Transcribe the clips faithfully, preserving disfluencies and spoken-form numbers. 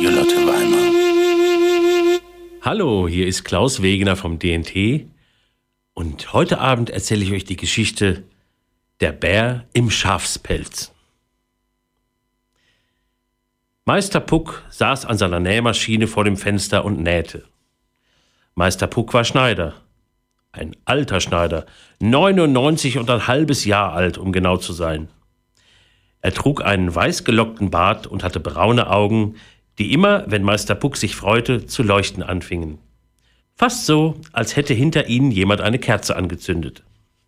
Charlotte Weimer. Hallo, hier ist Klaus Wegener vom D N T und heute Abend erzähle ich euch die Geschichte Der Bär im Schafspelz. Meister Puck saß an seiner Nähmaschine vor dem Fenster und nähte. Meister Puck war Schneider, ein alter Schneider, neunundneunzig und ein halbes Jahr alt, um genau zu sein. Er trug einen weißgelockten Bart und hatte braune Augen, die immer, wenn Meister Puck sich freute, zu leuchten anfingen. Fast so, als hätte hinter ihnen jemand eine Kerze angezündet.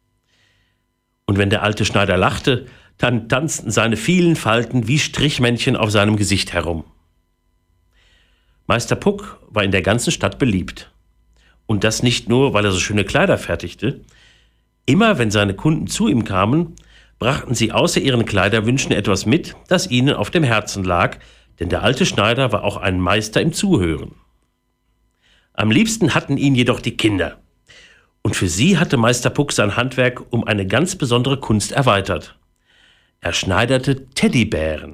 Und wenn der alte Schneider lachte, dann tanzten seine vielen Falten wie Strichmännchen auf seinem Gesicht herum. Meister Puck war in der ganzen Stadt beliebt. Und das nicht nur, weil er so schöne Kleider fertigte. Immer wenn seine Kunden zu ihm kamen, brachten sie außer ihren Kleiderwünschen etwas mit, das ihnen auf dem Herzen lag, denn der alte Schneider war auch ein Meister im Zuhören. Am liebsten hatten ihn jedoch die Kinder. Und für sie hatte Meister Puck sein Handwerk um eine ganz besondere Kunst erweitert. Er schneiderte Teddybären.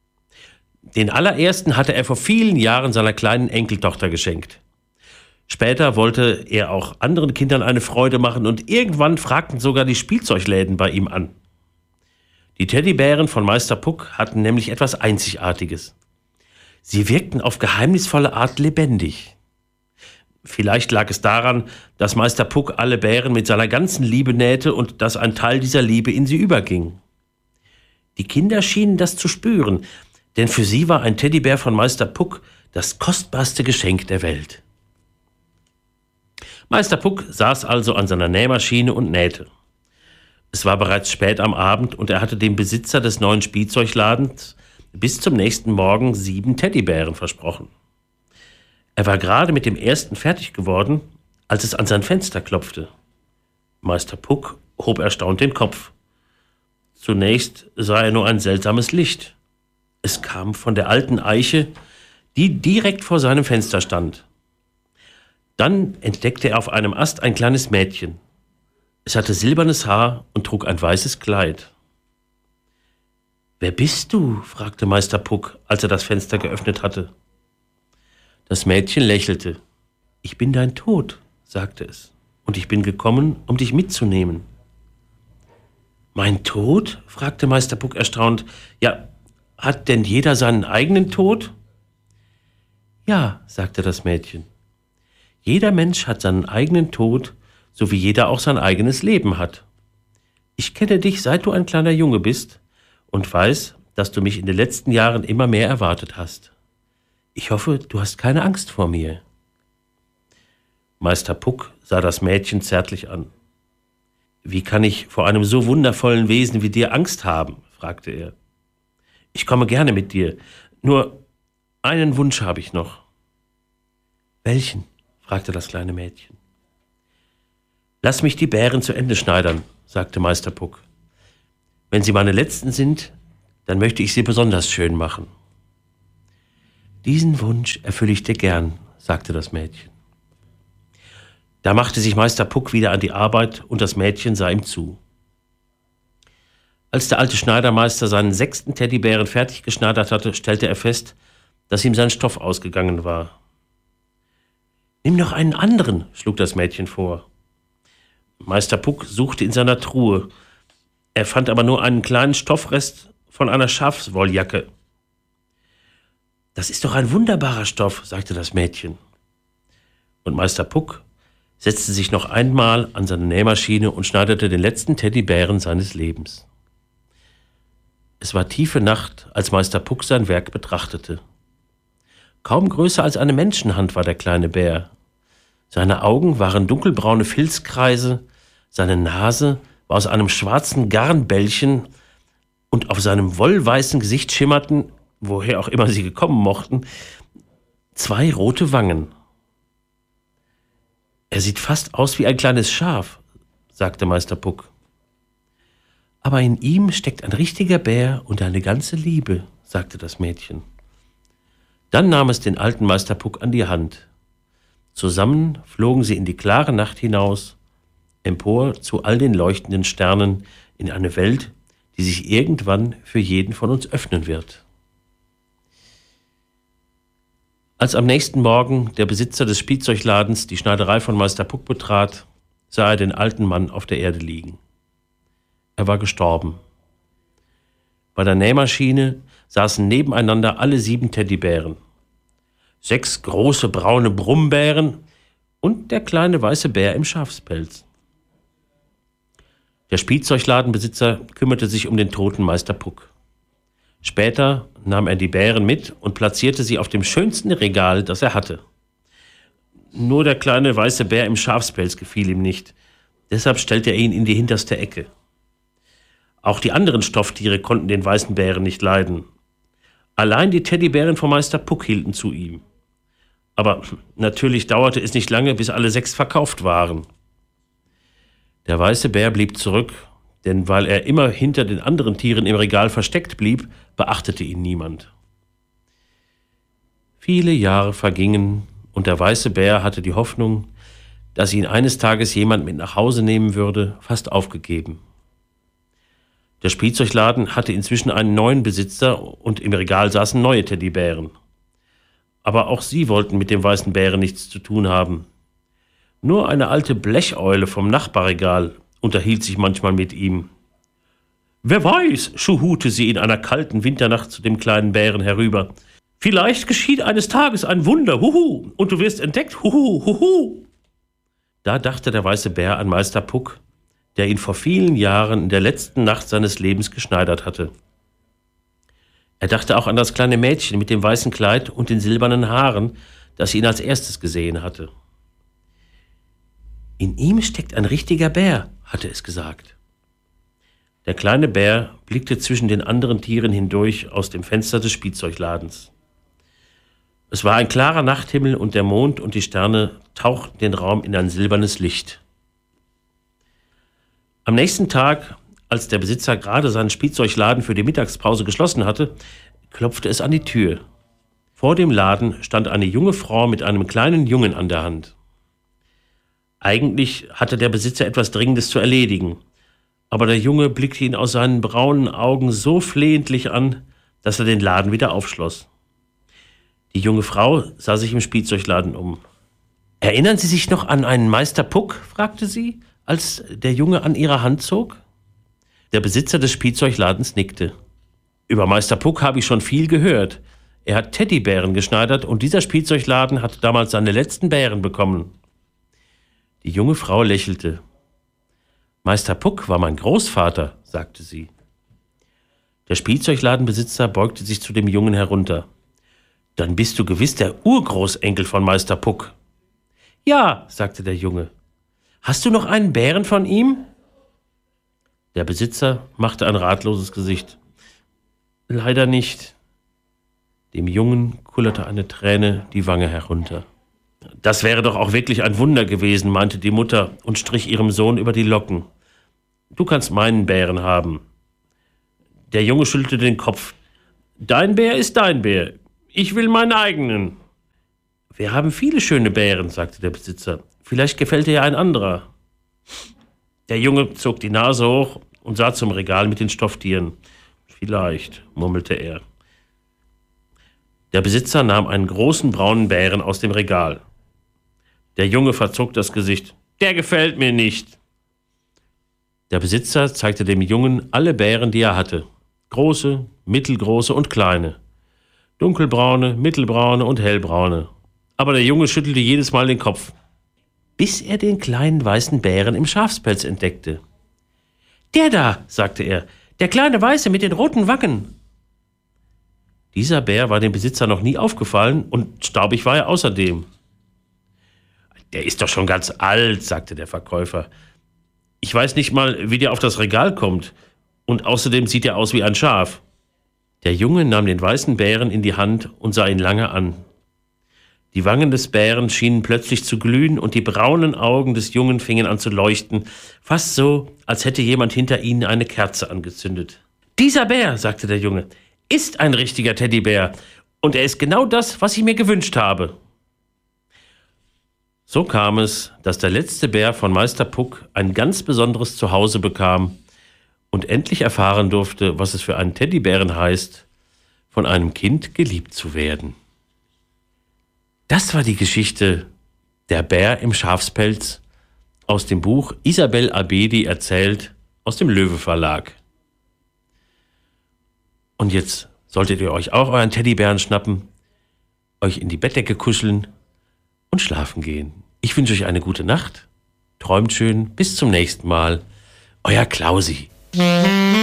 Den allerersten hatte er vor vielen Jahren seiner kleinen Enkeltochter geschenkt. Später wollte er auch anderen Kindern eine Freude machen und irgendwann fragten sogar die Spielzeugläden bei ihm an. Die Teddybären von Meister Puck hatten nämlich etwas Einzigartiges. Sie wirkten auf geheimnisvolle Art lebendig. Vielleicht lag es daran, dass Meister Puck alle Bären mit seiner ganzen Liebe nähte und dass ein Teil dieser Liebe in sie überging. Die Kinder schienen das zu spüren, denn für sie war ein Teddybär von Meister Puck das kostbarste Geschenk der Welt. Meister Puck saß also an seiner Nähmaschine und nähte. Es war bereits spät am Abend und er hatte dem Besitzer des neuen Spielzeugladens bis zum nächsten Morgen sieben Teddybären versprochen. Er war gerade mit dem ersten fertig geworden, als es an sein Fenster klopfte. Meister Puck hob erstaunt den Kopf. Zunächst sah er nur ein seltsames Licht. Es kam von der alten Eiche, die direkt vor seinem Fenster stand. Dann entdeckte er auf einem Ast ein kleines Mädchen. Es hatte silbernes Haar und trug ein weißes Kleid. »Wer bist du?« fragte Meister Puck, als er das Fenster geöffnet hatte. Das Mädchen lächelte. »Ich bin dein Tod«, sagte es, »und ich bin gekommen, um dich mitzunehmen.« »Mein Tod?« fragte Meister Puck erstaunt. »Ja, hat denn jeder seinen eigenen Tod?« »Ja«, sagte das Mädchen. »Jeder Mensch hat seinen eigenen Tod, so wie jeder auch sein eigenes Leben hat. Ich kenne dich, seit du ein kleiner Junge bist, und weiß, dass du mich in den letzten Jahren immer mehr erwartet hast. Ich hoffe, du hast keine Angst vor mir.« Meister Puck sah das Mädchen zärtlich an. »Wie kann ich vor einem so wundervollen Wesen wie dir Angst haben?« fragte er. »Ich komme gerne mit dir, nur einen Wunsch habe ich noch.« »Welchen?« fragte das kleine Mädchen. »Lass mich die Bären zu Ende schneidern«, sagte Meister Puck. »Wenn sie meine letzten sind, dann möchte ich sie besonders schön machen.« »Diesen Wunsch erfülle ich dir gern«, sagte das Mädchen. Da machte sich Meister Puck wieder an die Arbeit und das Mädchen sah ihm zu. Als der alte Schneidermeister seinen sechsten Teddybären fertig geschneidert hatte, stellte er fest, dass ihm sein Stoff ausgegangen war. »Nimm noch einen anderen«, schlug das Mädchen vor. Meister Puck suchte in seiner Truhe. Er fand aber nur einen kleinen Stoffrest von einer Schafswolljacke. »Das ist doch ein wunderbarer Stoff«, sagte das Mädchen. Und Meister Puck setzte sich noch einmal an seine Nähmaschine und schneiderte den letzten Teddybären seines Lebens. Es war tiefe Nacht, als Meister Puck sein Werk betrachtete. Kaum größer als eine Menschenhand war der kleine Bär. Seine Augen waren dunkelbraune Filzkreise, seine Nase war aus einem schwarzen Garnbällchen und auf seinem wollweißen Gesicht schimmerten, woher auch immer sie gekommen mochten, zwei rote Wangen. »Er sieht fast aus wie ein kleines Schaf«, sagte Meister Puck. »Aber in ihm steckt ein richtiger Bär und eine ganze Liebe«, sagte das Mädchen. Dann nahm es den alten Meister Puck an die Hand. Zusammen flogen sie in die klare Nacht hinaus, empor zu all den leuchtenden Sternen in eine Welt, die sich irgendwann für jeden von uns öffnen wird. Als am nächsten Morgen der Besitzer des Spielzeugladens die Schneiderei von Meister Puck betrat, sah er den alten Mann auf der Erde liegen. Er war gestorben. Bei der Nähmaschine saßen nebeneinander alle sieben Teddybären. Sechs große braune Brummbären und der kleine weiße Bär im Schafspelz. Der Spielzeugladenbesitzer kümmerte sich um den toten Meister Puck. Später nahm er die Bären mit und platzierte sie auf dem schönsten Regal, das er hatte. Nur der kleine weiße Bär im Schafspelz gefiel ihm nicht. Deshalb stellte er ihn in die hinterste Ecke. Auch die anderen Stofftiere konnten den weißen Bären nicht leiden. Allein die Teddybären von Meister Puck hielten zu ihm. Aber natürlich dauerte es nicht lange, bis alle sechs verkauft waren. Der weiße Bär blieb zurück, denn weil er immer hinter den anderen Tieren im Regal versteckt blieb, beachtete ihn niemand. Viele Jahre vergingen und der weiße Bär hatte die Hoffnung, dass ihn eines Tages jemand mit nach Hause nehmen würde, fast aufgegeben. Der Spielzeugladen hatte inzwischen einen neuen Besitzer und im Regal saßen neue Teddybären. Aber auch sie wollten mit dem weißen Bären nichts zu tun haben. Nur eine alte Blecheule vom Nachbarregal unterhielt sich manchmal mit ihm. »Wer weiß«, schuhute sie in einer kalten Winternacht zu dem kleinen Bären herüber. »Vielleicht geschieht eines Tages ein Wunder, huhu, und du wirst entdeckt, huhu, huhu.« Da dachte der weiße Bär an Meister Puck, der ihn vor vielen Jahren in der letzten Nacht seines Lebens geschneidert hatte. Er dachte auch an das kleine Mädchen mit dem weißen Kleid und den silbernen Haaren, das ihn als erstes gesehen hatte. »In ihm steckt ein richtiger Bär«, hatte es gesagt. Der kleine Bär blickte zwischen den anderen Tieren hindurch aus dem Fenster des Spielzeugladens. Es war ein klarer Nachthimmel und der Mond und die Sterne tauchten den Raum in ein silbernes Licht. Am nächsten Tag, als der Besitzer gerade seinen Spielzeugladen für die Mittagspause geschlossen hatte, klopfte es an die Tür. Vor dem Laden stand eine junge Frau mit einem kleinen Jungen an der Hand. Eigentlich hatte der Besitzer etwas Dringendes zu erledigen, aber der Junge blickte ihn aus seinen braunen Augen so flehentlich an, dass er den Laden wieder aufschloss. Die junge Frau sah sich im Spielzeugladen um. »Erinnern Sie sich noch an einen Meister Puck?« fragte sie, als der Junge an ihrer Hand zog. Der Besitzer des Spielzeugladens nickte. »Über Meister Puck habe ich schon viel gehört. Er hat Teddybären geschneidert und dieser Spielzeugladen hatte damals seine letzten Bären bekommen.« Die junge Frau lächelte. »Meister Puck war mein Großvater«, sagte sie. Der Spielzeugladenbesitzer beugte sich zu dem Jungen herunter. »Dann bist du gewiss der Urgroßenkel von Meister Puck.« »Ja«, sagte der Junge. »Hast du noch einen Bären von ihm?« Der Besitzer machte ein ratloses Gesicht. »Leider nicht.« Dem Jungen kullerte eine Träne die Wange herunter. »Das wäre doch auch wirklich ein Wunder gewesen«, meinte die Mutter und strich ihrem Sohn über die Locken. »Du kannst meinen Bären haben.« Der Junge schüttelte den Kopf. »Dein Bär ist dein Bär. Ich will meinen eigenen.« »Wir haben viele schöne Bären«, sagte der Besitzer. »Vielleicht gefällt dir ja ein anderer.« Der Junge zog die Nase hoch und sah zum Regal mit den Stofftieren. »Vielleicht«, murmelte er. Der Besitzer nahm einen großen braunen Bären aus dem Regal. Der Junge verzog das Gesicht. »Der gefällt mir nicht.« Der Besitzer zeigte dem Jungen alle Bären, die er hatte. Große, mittelgroße und kleine. Dunkelbraune, mittelbraune und hellbraune. Aber der Junge schüttelte jedes Mal den Kopf, bis er den kleinen weißen Bären im Schafspelz entdeckte. »Der da«, sagte er, »der kleine Weiße mit den roten Wangen.« Dieser Bär war dem Besitzer noch nie aufgefallen und staubig war er außerdem. »Der ist doch schon ganz alt«, sagte der Verkäufer. »Ich weiß nicht mal, wie der auf das Regal kommt. Und außerdem sieht er aus wie ein Schaf.« Der Junge nahm den weißen Bären in die Hand und sah ihn lange an. Die Wangen des Bären schienen plötzlich zu glühen und die braunen Augen des Jungen fingen an zu leuchten, fast so, als hätte jemand hinter ihnen eine Kerze angezündet. »Dieser Bär«, sagte der Junge, »ist ein richtiger Teddybär und er ist genau das, was ich mir gewünscht habe.« So kam es, dass der letzte Bär von Meister Puck ein ganz besonderes Zuhause bekam und endlich erfahren durfte, was es für einen Teddybären heißt, von einem Kind geliebt zu werden. Das war die Geschichte Der Bär im Schafspelz aus dem Buch Isabel Abedi erzählt aus dem Löwe Verlag. Und jetzt solltet ihr euch auch euren Teddybären schnappen, euch in die Bettdecke kuscheln und schlafen gehen. Ich wünsche euch eine gute Nacht. Träumt schön. Bis zum nächsten Mal. Euer Klausi.